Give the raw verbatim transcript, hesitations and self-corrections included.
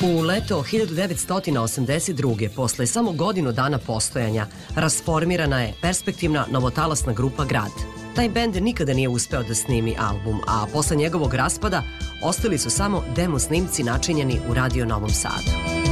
U leto hiljadu devetsto osamdeset druge. posle samo godinu dana postojanja, rasformirana je perspektivna novotalasna grupa Grad. Taj bend nikada nije uspeo da snimi album, a posle njegovog raspada ostali su samo demo snimci načinjeni u Radio Novom Sadu.